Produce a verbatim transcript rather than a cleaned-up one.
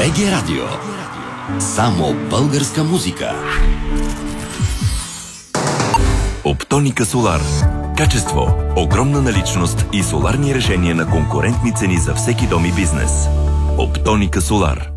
БГ Радио. Само българска музика. Оптоника Солар. Качество, огромна наличност и соларни решения на конкурентни цени за всеки дом и бизнес. Оптоника Солар.